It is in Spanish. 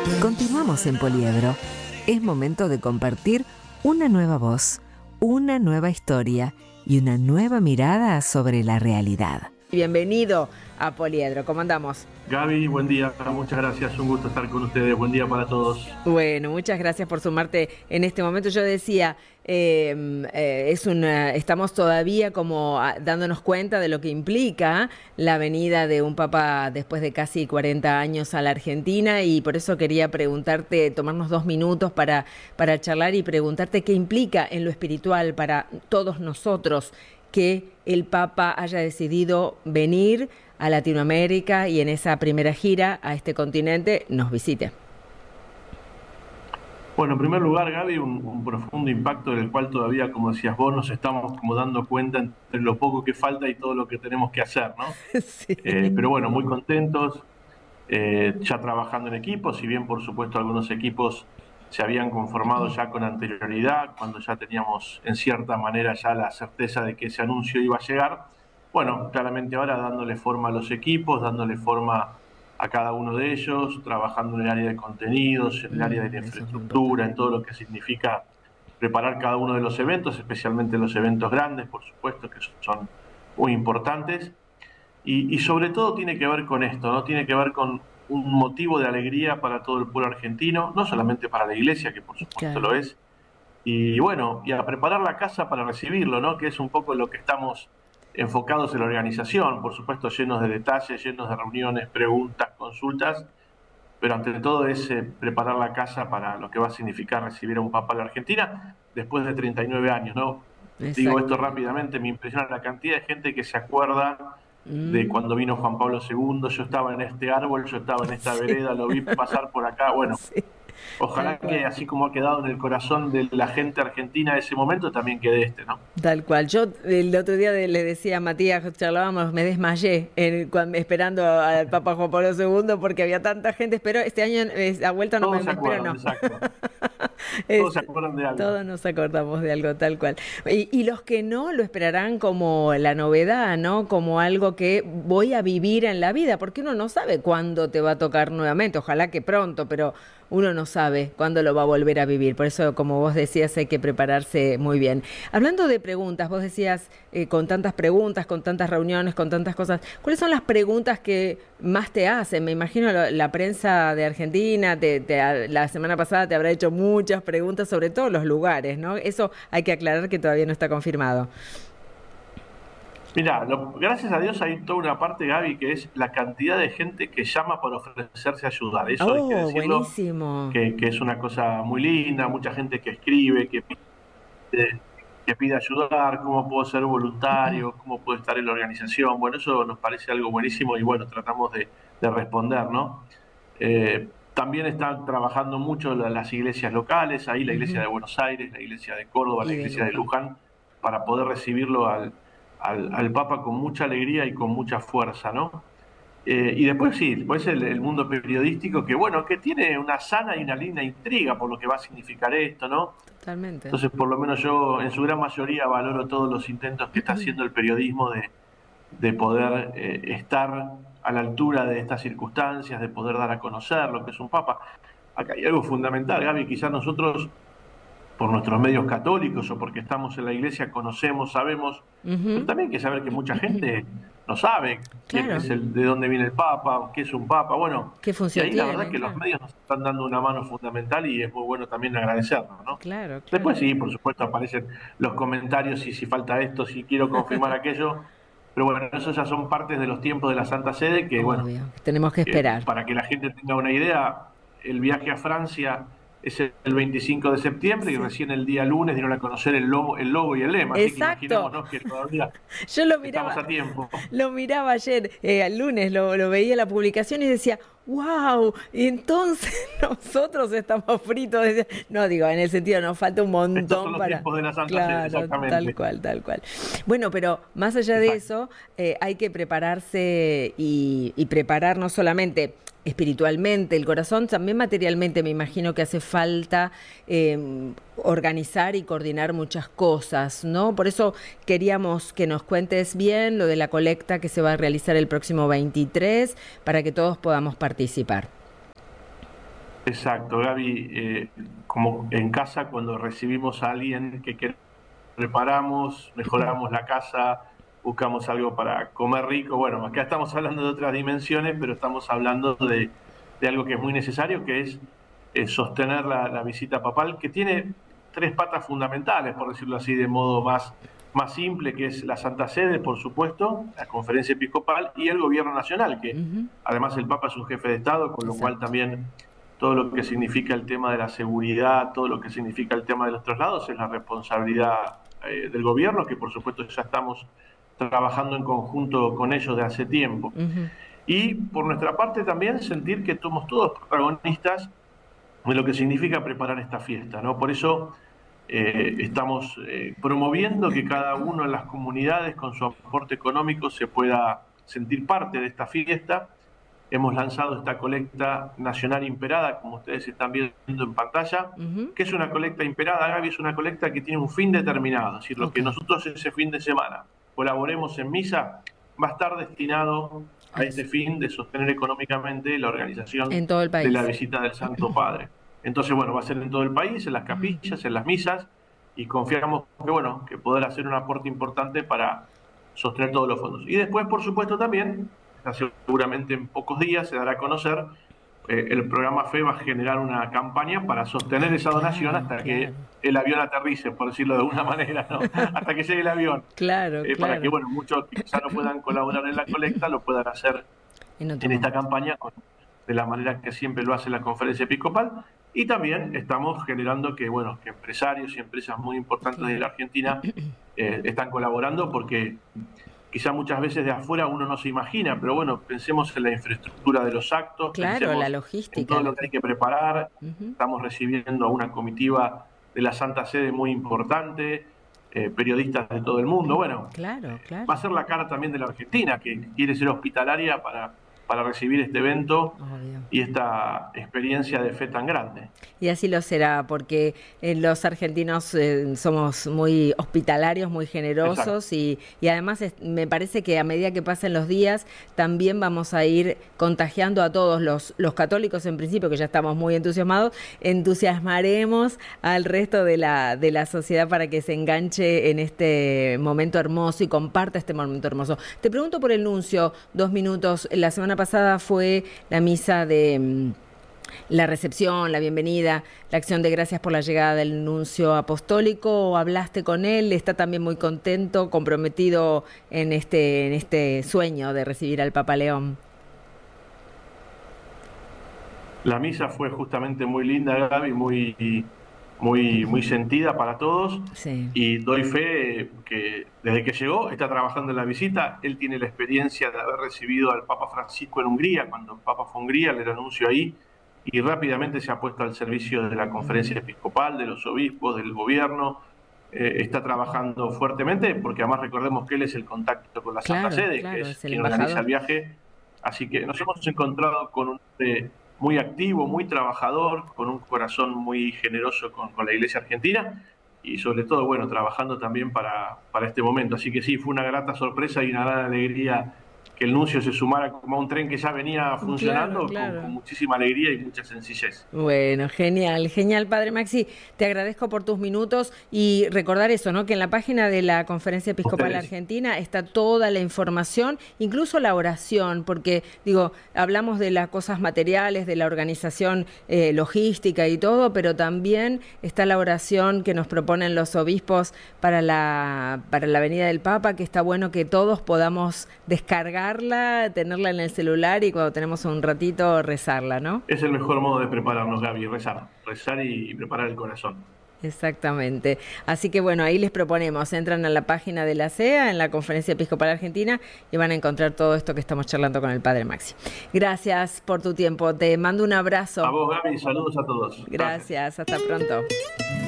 Continuamos en Poliedro. Es momento de compartir una nueva voz, una nueva historia y una nueva mirada sobre la realidad. Bienvenido a Poliedro, ¿cómo andamos? Gaby, buen día, muchas gracias, un gusto estar con ustedes, buen día para todos. Bueno, muchas gracias por sumarte en este momento. Yo decía, estamos todavía como dándonos cuenta de lo que implica la venida de un papa después de casi 40 años a la Argentina, y por eso quería preguntarte, tomarnos 2 minutos para charlar y preguntarte qué implica en lo espiritual para todos nosotros que el Papa haya decidido venir a Latinoamérica y en esa primera gira a este continente nos visite. Bueno, en primer lugar, Gaby, un profundo impacto del cual todavía, como decías vos, nos estamos como dando cuenta entre lo poco que falta y todo lo que tenemos que hacer, ¿no? Sí. Pero bueno, muy contentos, ya trabajando en equipos, si bien por supuesto algunos equipos se habían conformado ya con anterioridad, cuando ya teníamos en cierta manera ya la certeza de que ese anuncio iba a llegar. Bueno, claramente ahora dándole forma a los equipos, dándole forma a cada uno de ellos, trabajando en el área de contenidos, en el área de la infraestructura, en todo lo que significa preparar cada uno de los eventos, especialmente los eventos grandes, por supuesto, que son muy importantes. Y sobre todo tiene que ver con esto, ¿no? Tiene que ver con un motivo de alegría para todo el pueblo argentino, no solamente para la iglesia, que por supuesto lo es, y bueno, y a preparar la casa para recibirlo, ¿no? Que es un poco lo que estamos enfocados en la organización, por supuesto llenos de detalles, llenos de reuniones, preguntas, consultas, pero ante todo es preparar la casa para lo que va a significar recibir a un papa a la Argentina después de 39 años, ¿no? Exacto. Digo esto rápidamente, me impresiona la cantidad de gente que se acuerda de cuando vino Juan Pablo II, yo estaba en este árbol, yo estaba en esta vereda, lo vi pasar por acá, bueno, ojalá que así como ha quedado en el corazón de la gente argentina ese momento, también quede este, ¿no? Tal cual. Yo el otro día le decía a Matías, charlábamos, me desmayé esperando al Papa Juan Pablo II porque había tanta gente. Espero este año, a vuelta no todos me espero, no. Exacto. Todos se acuerdan de algo. Todos nos acordamos de algo, tal cual. Y los que no, lo esperarán como la novedad, ¿no? Como algo que voy a vivir en la vida, porque uno no sabe cuándo te va a tocar nuevamente. Ojalá que pronto, pero uno no sabe cuándo lo va a volver a vivir. Por eso, como vos decías, hay que prepararse muy bien. Hablando de preguntas, vos decías, con tantas preguntas, con tantas reuniones, con tantas cosas, ¿cuáles son las preguntas que más te hacen? Me imagino la prensa de Argentina, la semana pasada te habrá hecho muchas preguntas sobre todos los lugares, ¿no? Eso hay que aclarar que todavía no está confirmado. Mira, gracias a Dios hay toda una parte, Gaby, que es la cantidad de gente que llama para ofrecerse a ayudar. Eso hay que decirlo, buenísimo. Que es una cosa muy linda, mucha gente que escribe, que pide ayudar, cómo puedo ser voluntario, cómo puedo estar en la organización. Bueno, eso nos parece algo buenísimo y bueno, tratamos de responder, ¿no? También están trabajando mucho las iglesias locales, ahí la iglesia de Buenos Aires, la iglesia de Córdoba, la iglesia de Luján, para poder recibirlo al Papa con mucha alegría y con mucha fuerza, ¿no? Y después sí, después el mundo periodístico que, bueno, que tiene una sana y una linda intriga por lo que va a significar esto, ¿no? Totalmente. Entonces, por lo menos yo, en su gran mayoría, valoro todos los intentos que está haciendo el periodismo de poder estar a la altura de estas circunstancias, de poder dar a conocer lo que es un Papa. Acá hay algo fundamental, Gaby, quizás nosotros, por nuestros medios católicos o porque estamos en la iglesia, conocemos, sabemos, pero también hay que saber que mucha gente no sabe quién es de dónde viene el Papa, qué es un Papa, bueno, ¿qué función tiene? La verdad es que los medios nos están dando una mano fundamental y es muy bueno también agradecerlo, ¿no? Claro. Después sí, por supuesto, aparecen los comentarios y si falta esto, si quiero confirmar aquello, pero bueno, eso ya son partes de los tiempos de la Santa Sede que, bueno, tenemos que esperar. Para que la gente tenga una idea, el viaje a Francia es el 25 de septiembre y recién el día lunes dieron a conocer el logo y el lema. Así que imaginémonos que todavía yo lo miraba, estamos a tiempo. Lo miraba ayer, el lunes, lo veía la publicación y decía, ¡wow! Y entonces nosotros estamos fritos. No, digo, en el sentido, nos falta un montón. Estos son los tiempos de la Santa Sede, exactamente. Tal cual. Bueno, pero más allá de eso, hay que prepararse y preparar no solamente espiritualmente, el corazón, también materialmente. Me imagino que hace falta organizar y coordinar muchas cosas, ¿no? Por eso queríamos que nos cuentes bien lo de la colecta que se va a realizar el próximo 23 para que todos podamos participar. Exacto, Gaby. Como en casa, cuando recibimos a alguien que preparamos, mejoramos la casa, buscamos algo para comer rico. Bueno, acá estamos hablando de otras dimensiones, pero estamos hablando de algo que es muy necesario, que es sostener la visita papal, que tiene tres patas fundamentales, por decirlo así, de modo más simple, que es la Santa Sede, por supuesto, la Conferencia Episcopal y el Gobierno Nacional, que además el Papa es un jefe de Estado, con lo cual también todo lo que significa el tema de la seguridad, todo lo que significa el tema de los traslados es la responsabilidad del gobierno, que por supuesto ya estamos trabajando en conjunto con ellos de hace tiempo. Y por nuestra parte también sentir que somos todos protagonistas de lo que significa preparar esta fiesta, ¿no? Por eso estamos promoviendo que cada uno en las comunidades con su aporte económico se pueda sentir parte de esta fiesta. Hemos lanzado esta colecta nacional imperada, como ustedes están viendo en pantalla. ¿Qué es una colecta imperada, Gaby? Es una colecta que tiene un fin determinado. Es decir, lo que nosotros ese fin de semana colaboremos en misa va a estar destinado a este fin de sostener económicamente la organización en todo el país de la visita del Santo Padre. Entonces, bueno, va a ser en todo el país, en las capillas, en las misas, y confiamos que, bueno, que poder hacer un aporte importante para sostener todos los fondos. Y después, por supuesto, también, seguramente en pocos días se dará a conocer, el programa FE va a generar una campaña para sostener esa donación hasta que el avión aterrice, por decirlo de alguna manera, ¿no? Hasta que llegue el avión. Para que, bueno, muchos que quizá no puedan colaborar en la colecta lo puedan hacer en esta campaña de la manera que siempre lo hace la Conferencia Episcopal. Y también estamos generando que, bueno, que empresarios y empresas muy importantes de la Argentina están colaborando, porque quizá muchas veces de afuera uno no se imagina, pero bueno, pensemos en la infraestructura de los actos, pensemos la logística, en todo lo que hay que preparar. Estamos recibiendo a una comitiva de la Santa Sede muy importante, periodistas de todo el mundo. Bueno, va a ser la cara también de la Argentina, que quiere ser hospitalaria para recibir este evento y esta experiencia de fe tan grande. Y así lo será, porque los argentinos somos muy hospitalarios, muy generosos, y además me parece que a medida que pasen los días también vamos a ir contagiando a todos los católicos, en principio, que ya estamos muy entusiasmados, entusiasmaremos al resto de la sociedad para que se enganche en este momento hermoso y comparta este momento hermoso. Te pregunto por el nuncio, 2 minutos. La semana pasada fue la misa de la recepción, la bienvenida, la acción de gracias por la llegada del nuncio apostólico. ¿Hablaste con él? ¿Está también muy contento, comprometido en este sueño de recibir al Papa León? La misa fue justamente muy linda, Gaby, muy sentida para todos. Y doy fe que desde que llegó está trabajando en la visita. Él tiene la experiencia de haber recibido al Papa Francisco en Hungría. Cuando el Papa fue a Hungría, le anunció ahí, y rápidamente se ha puesto al servicio de la Conferencia Episcopal, de los obispos, del gobierno. Está trabajando fuertemente, porque además recordemos que él es el contacto con la Santa Sede, que es quien organiza el viaje. Así que nos hemos encontrado con un muy activo, muy trabajador, con un corazón muy generoso con la Iglesia Argentina, y sobre todo, bueno, trabajando también para este momento. Así que sí, fue una grata sorpresa y una gran alegría que el nuncio se sumara como a un tren que ya venía funcionando con muchísima alegría y mucha sencillez. Bueno, genial, Padre Maxi. Te agradezco por tus minutos, y recordar eso, ¿no? Que en la página de la Conferencia Episcopal Argentina está toda la información, incluso la oración, porque, digo, hablamos de las cosas materiales, de la organización logística y todo, pero también está la oración que nos proponen los obispos para la venida del Papa, que está bueno que todos podamos descargar, tenerla en el celular, y cuando tenemos un ratito rezarla, ¿no? Es el mejor modo de prepararnos, Gaby, rezar y preparar el corazón. Exactamente. Así que bueno, ahí les proponemos, entran a la página de la CEA, en la Conferencia Episcopal Argentina, y van a encontrar todo esto que estamos charlando con el Padre Maxi. Gracias por tu tiempo, te mando un abrazo. A vos, Gaby, saludos a todos. Gracias. Hasta pronto.